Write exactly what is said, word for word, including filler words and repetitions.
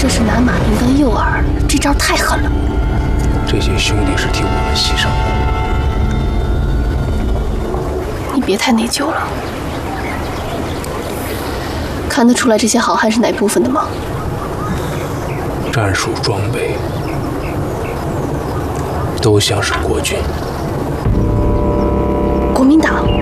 这是拿马明当诱饵，这招太狠了。 这些兄弟是替我们牺牲的。 你别太内疚了。看得出来这些好汉是哪部分的吗？ 战术装备都像是国军。 国民党。